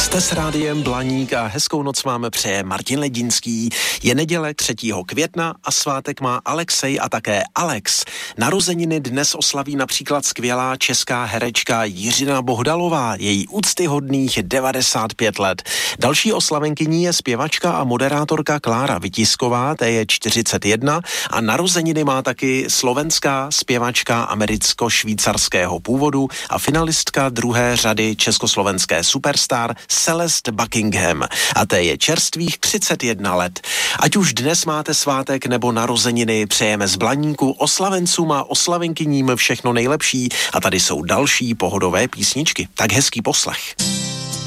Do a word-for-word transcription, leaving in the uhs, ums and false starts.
Jste s rádiem Blaník a hezkou noc máme přeje Martin Ledinský. Je neděle třetího května a svátek má Alexej a také Alex. Narozeniny dnes oslaví například skvělá česká herečka Jiřina Bohdalová, její úctyhodných devadesát pět let. Další oslavenkyní je zpěvačka a moderátorka Klára Vitisková, té je čtyřicet jedna a narozeniny má taky slovenská zpěvačka americko-švýcarského původu a finalistka druhé řady československé superstar Celeste Buckingham a té je čerstvých třicet jedna let. Ať už dnes máte svátek nebo narozeniny, přejeme z Blaníku oslavencům a oslavenkyním všechno nejlepší a tady jsou další pohodové písničky. Tak hezký poslech.